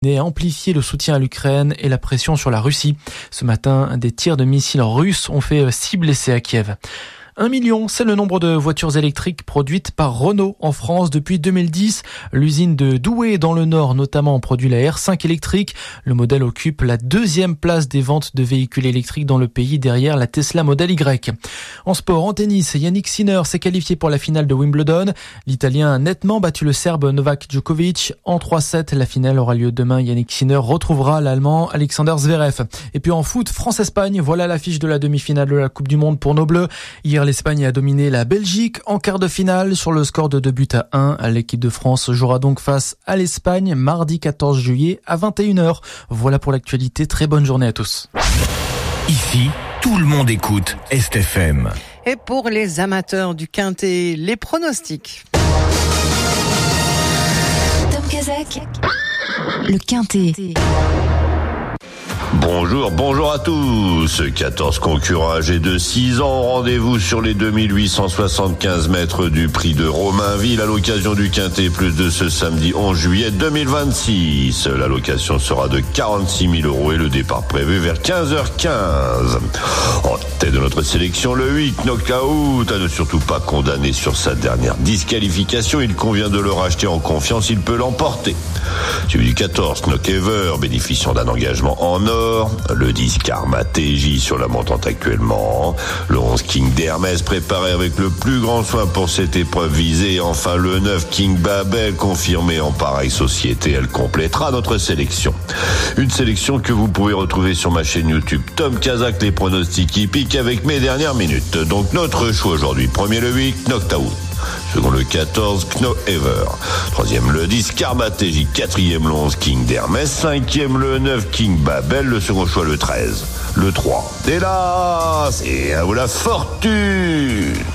a amplifié le soutien à l'Ukraine et la pression sur la Russie. Ce matin, des tirs de missiles russes ont fait 6 blessés à Kiev. 1 million, c'est le nombre de voitures électriques produites par Renault en France depuis 2010. L'usine de Douai dans le Nord notamment produit la R5 électrique. Le modèle occupe la 2e place des ventes de véhicules électriques dans le pays derrière la Tesla Model Y. En sport, en tennis, Yannick Sinner s'est qualifié pour la finale de Wimbledon. L'Italien a nettement battu le Serbe Novak Djokovic en 3-7. La finale aura lieu demain. Yannick Sinner retrouvera l'Allemand Alexander Zverev. Et puis en foot, France-Espagne, voilà l'affiche de la demi-finale de la Coupe du Monde pour nos Bleus. Hier, l'Espagne a dominé la Belgique en quart de finale sur le score de 2-1. L'équipe de France jouera donc face à l'Espagne mardi 14 juillet à 21h. Voilà pour l'actualité. Très bonne journée à tous. Ici, tout le monde écoute Est FM. Et pour les amateurs du quintet, les pronostics. Tom Kazak, le quintet. Bonjour à tous. 14 concurrents âgés de 6 ans, rendez-vous sur les 2875 mètres du prix de Romainville à l'occasion du Quintet Plus de ce samedi 11 juillet 2026. La location sera de 46 000 € et le départ prévu vers 15h15. En tête de notre sélection, le 8 Knockout, à ne surtout pas condamner sur sa dernière disqualification. Il convient de le racheter en confiance, il peut l'emporter. Suivi du 14 Knockever, bénéficiant d'un engagement en or. Le 10 Karma TJ sur la montante actuellement. Le 11 King d'Hermès préparé avec le plus grand soin pour cette épreuve visée. Enfin le 9 King Babel confirmé en pareille société. Elle complétera notre sélection. Une sélection que vous pouvez retrouver sur ma chaîne YouTube Tom Kazak, les pronostics hippiques avec mes dernières minutes. Donc notre choix aujourd'hui. Premier le 8 Knockout. Second le 14 Kno Ever. Troisième le 10 Karma TJ. Quatrième le 11 King d'Hermès. Cinquième le 9 King Babel. Le second choix le 13. Le 3. Et là, c'est à vous la fortune.